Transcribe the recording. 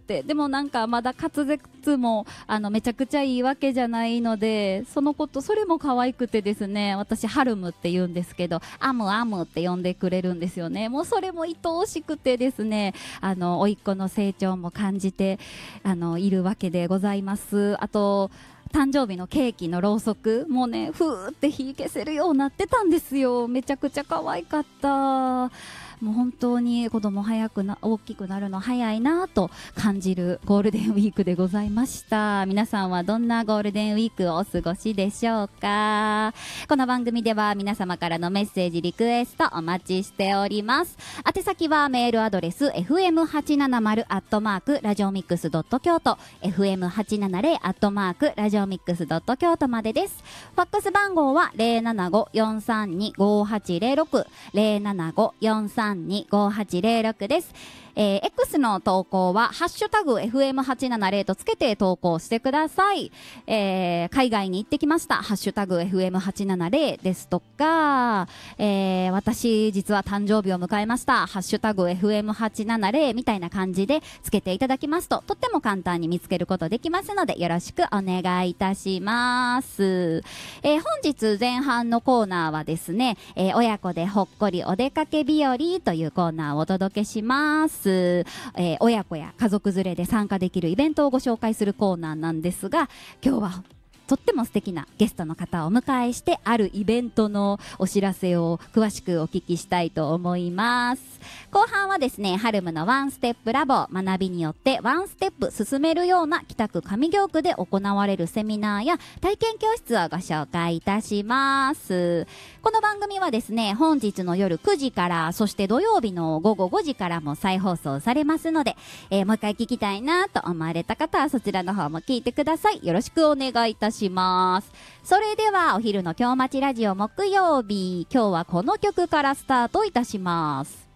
て、でもなんかまだ滑舌もめちゃくちゃいいわけじゃないので、それも可愛くてですね、私ハルムって言うんですけど、アムアムって呼んでくれるんですよね。もうそれも愛おしくてですね、甥っ子の成長も感じているわけでございます。あと誕生日のケーキのろうそくもうね、ふーって火消せるようになってたんですよ。めちゃくちゃ可愛かった。もう本当に子供大きくなるの早いなと感じるゴールデンウィークでございました。皆さんはどんなゴールデンウィークをお過ごしでしょうか。この番組では皆様からのメッセージリクエストお待ちしております。宛先はメールアドレス fm870@radiomix.kyoto fm870@radiomix.kyoto までです。ファックス番号は 075-432-5806 075-432-5806 です。X の投稿はハッシュタグ FM870 とつけて投稿してください。海外に行ってきましたハッシュタグ FM870 ですとか、私実は誕生日を迎えましたハッシュタグ FM870 みたいな感じでつけていただきますととっても簡単に見つけることできますのでよろしくお願いいたします。本日前半のコーナーはですね、親子でほっこりお出かけ日和というコーナーをお届けします。親子や家族連れで参加できるイベントをご紹介するコーナーなんですが、今日はとっても素敵なゲストの方をお迎えしてあるイベントのお知らせを詳しくお聞きしたいと思います。後半はですね、ハルムのワンステップラボ、学びによってワンステップ進めるような北区上京区で行われるセミナーや体験教室をご紹介いたします。この番組はですね、本日の夜9時からそして土曜日の午後5時からも再放送されますので、もう一回聞きたいなと思われた方はそちらの方も聞いてください。よろしくお願いいたします。それではお昼の京町ラジオ木曜日、今日はこの曲からスタートいたします。